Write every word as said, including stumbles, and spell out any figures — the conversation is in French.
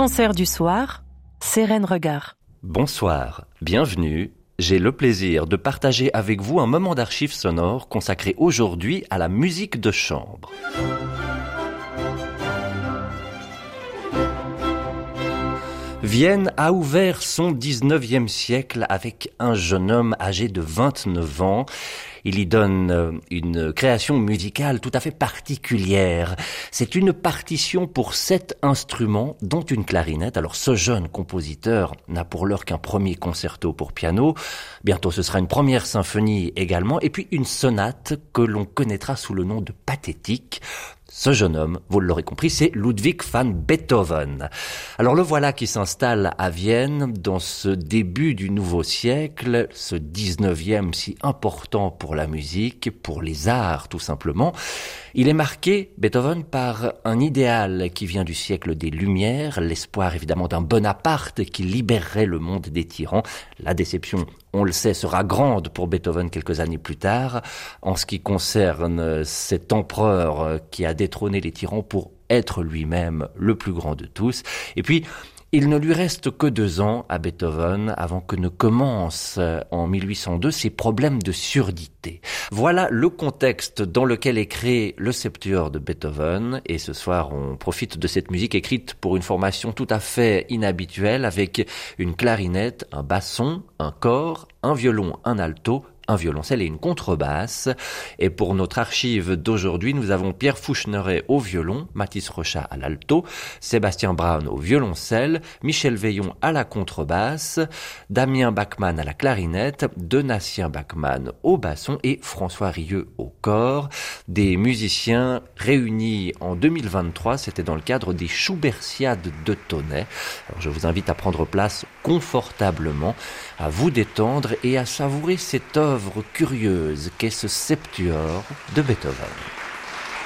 Concert du soir, Sérène Regard. Bonsoir, bienvenue. J'ai le plaisir de partager avec vous un moment d'archives sonores consacré aujourd'hui à la musique de chambre. Vienne a ouvert son dix-neuvième siècle avec un jeune homme âgé de vingt-neuf ans. Il y donne une création musicale tout à fait particulière. C'est une partition pour sept instruments, dont une clarinette. Alors ce jeune compositeur n'a pour l'heure qu'un premier concerto pour piano. Bientôt ce sera une première symphonie également, et puis une sonate que l'on connaîtra sous le nom de Pathétique. Ce jeune homme, vous l'aurez compris, c'est Ludwig van Beethoven. Alors le voilà qui s'installe à Vienne dans ce début du nouveau siècle, ce dix-neuvième si important pour la musique, pour les arts tout simplement. Il est marqué, Beethoven, par un idéal qui vient du siècle des Lumières, l'espoir évidemment d'un Bonaparte qui libérerait le monde des tyrans. La déception, on le sait, sera grande pour Beethoven quelques années plus tard, en ce qui concerne cet empereur qui a détrôné les tyrans pour être lui-même le plus grand de tous. Et puis, il ne lui reste que deux ans à Beethoven avant que ne commencent en mille huit cent deux ses problèmes de surdité. Voilà le contexte dans lequel est créé le Septuor de Beethoven. Et ce soir, on profite de cette musique écrite pour une formation tout à fait inhabituelle avec une clarinette, un basson, un cor, un violon, un alto, un violoncelle et une contrebasse. Et pour notre archive d'aujourd'hui, nous avons Pierre Fouchneret au violon, Mathis Rochat à l'alto, Sébastien Braun au violoncelle, Michel Veillon à la contrebasse, Damien Bachmann à la clarinette, Donatien Bachmann au basson et François Rieu au cor. Des musiciens réunis en deux mille vingt-trois, c'était dans le cadre des Schubertiades de Tonnet. Alors je vous invite à prendre place confortablement, à vous détendre et à savourer cette œuvre curieuse qu'est ce Septuor de Beethoven.